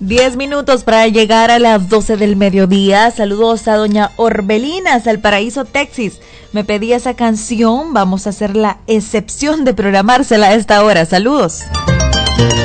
10 minutos para llegar a las 12 del mediodía. Saludos a doña Orbelina, Valparaíso, Texas. Me pedí esa canción, vamos a hacer la excepción de programársela a esta hora. Saludos.